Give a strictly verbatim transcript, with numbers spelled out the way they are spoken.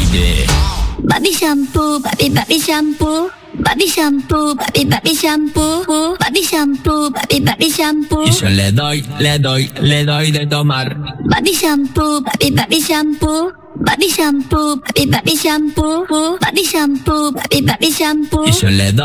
tiroides. Body shampoo, body body shampoo. Body shampoo, body body shampoo. Body shampoo, body body shampoo. Y yo le doy, le doy, le doy de tomar. Body shampoo, body body shampoo. Body shampoo, body body shampoo. Body shampoo, body body shampoo. Y yo le doy.